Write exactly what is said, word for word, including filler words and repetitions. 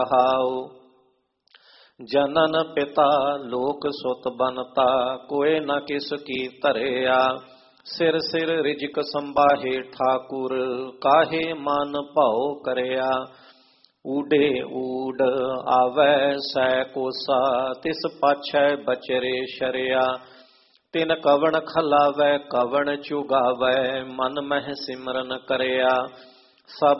हाओ। जनन पिता लोक सुत बनता, कोय न किस की धरिया। सिर सिर रिजक संबाहे ठाकुर, काहे मन भाओ करया। ऊडे ऊड आवै सै कोसा, तिस पाछै बचरे शरिया। तिन कवण खलावै कवण चुगावै, मन मह सिमरन करया। सब